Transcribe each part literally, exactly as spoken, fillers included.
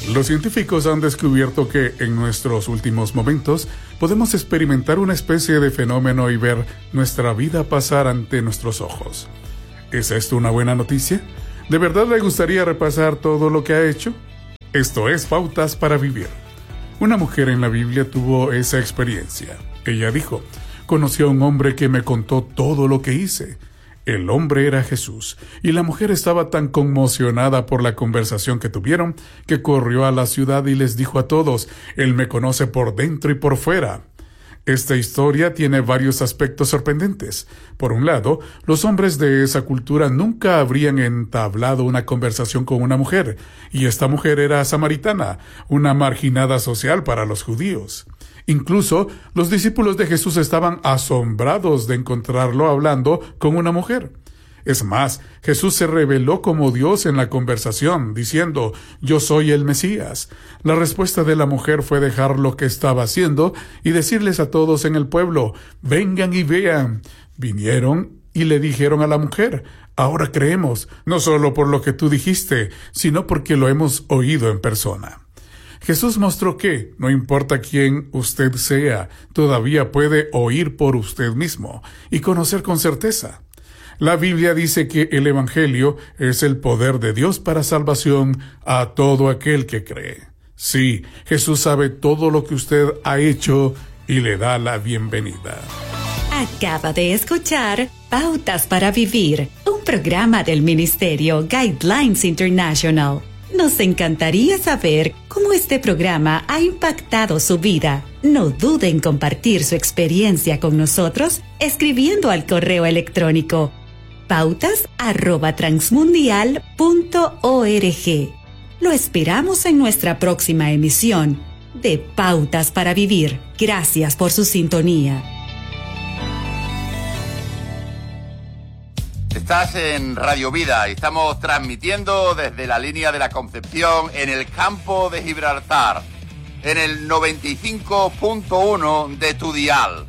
Los científicos han descubierto que en nuestros últimos momentos podemos experimentar una especie de fenómeno y ver nuestra vida pasar ante nuestros ojos. ¿Es esto una buena noticia? ¿De verdad le gustaría repasar todo lo que ha hecho? Esto es Pautas para Vivir. Una mujer en la Biblia tuvo esa experiencia. Ella dijo: conocí a un hombre que me contó todo lo que hice. El hombre era Jesús, y la mujer estaba tan conmocionada por la conversación que tuvieron, que corrió a la ciudad y les dijo a todos: Él me conoce por dentro y por fuera. Esta historia tiene varios aspectos sorprendentes. Por un lado, los hombres de esa cultura nunca habrían entablado una conversación con una mujer, y esta mujer era samaritana, una marginada social para los judíos. Incluso los discípulos de Jesús estaban asombrados de encontrarlo hablando con una mujer. Es más, Jesús se reveló como Dios en la conversación, diciendo: «Yo soy el Mesías». La respuesta de la mujer fue dejar lo que estaba haciendo y decirles a todos en el pueblo: «Vengan y vean». Vinieron y le dijeron a la mujer: «Ahora creemos, no solo por lo que tú dijiste, sino porque lo hemos oído en persona». Jesús mostró que, no importa quién usted sea, todavía puede oír por usted mismo y conocer con certeza. La Biblia dice que el Evangelio es el poder de Dios para salvación a todo aquel que cree. Sí, Jesús sabe todo lo que usted ha hecho y le da la bienvenida. Acaba de escuchar Pautas para Vivir, un programa del Ministerio Guidelines International. Nos encantaría saber cómo este programa ha impactado su vida. No dude en compartir su experiencia con nosotros escribiendo al correo electrónico pautas arroba transmundial punto org. Lo esperamos en nuestra próxima emisión de Pautas para Vivir. Gracias por su sintonía. Estás en Radio Vida y estamos transmitiendo desde la línea de la Concepción en el campo de Gibraltar, en el noventa y cinco punto uno de tu dial.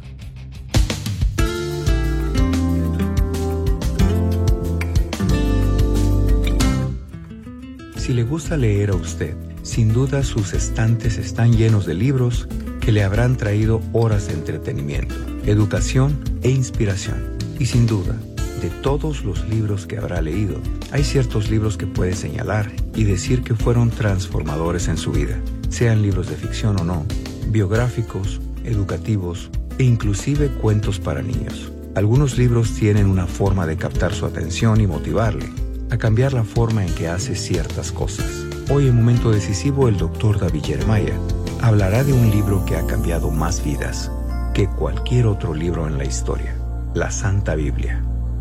Si le gusta leer a usted, sin duda sus estantes están llenos de libros que le habrán traído horas de entretenimiento, educación e inspiración. Y sin duda, de todos los libros que habrá leído, hay ciertos libros que puede señalar y decir que fueron transformadores en su vida, sean libros de ficción o no, biográficos, educativos e inclusive cuentos para niños. Algunos libros tienen una forma de captar su atención y motivarle a cambiar la forma en que hace ciertas cosas. Hoy en Momento Decisivo, el doctor David Jeremiah hablará de un libro que ha cambiado más vidas que cualquier otro libro en la historia, la Santa Biblia.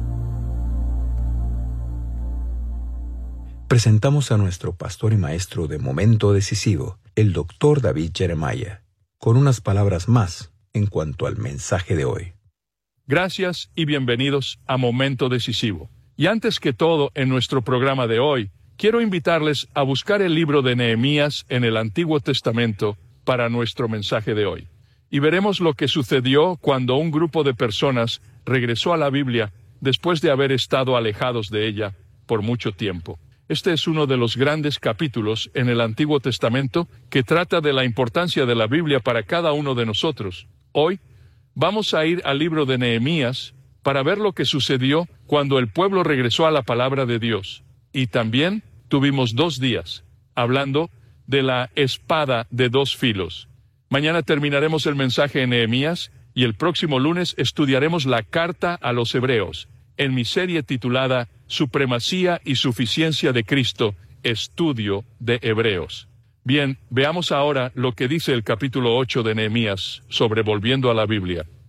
Presentamos a nuestro pastor y maestro de Momento Decisivo, el doctor David Jeremiah, con unas palabras más en cuanto al mensaje de hoy. Gracias y bienvenidos a Momento Decisivo. Y antes que todo, en nuestro programa de hoy, quiero invitarles a buscar el libro de Nehemías en el Antiguo Testamento para nuestro mensaje de hoy. Y veremos lo que sucedió cuando un grupo de personas regresó a la Biblia después de haber estado alejados de ella por mucho tiempo. Este es uno de los grandes capítulos en el Antiguo Testamento que trata de la importancia de la Biblia para cada uno de nosotros. Hoy vamos a ir al libro de Nehemías para ver lo que sucedió cuando el pueblo regresó a la palabra de Dios. Y también tuvimos dos días hablando de la espada de dos filos. Mañana terminaremos el mensaje en Nehemías y el próximo lunes estudiaremos la carta a los Hebreos en mi serie titulada Supremacía y Suficiencia de Cristo, Estudio de Hebreos. Bien, veamos ahora lo que dice el capítulo ocho de Nehemías sobre volviendo a la Biblia.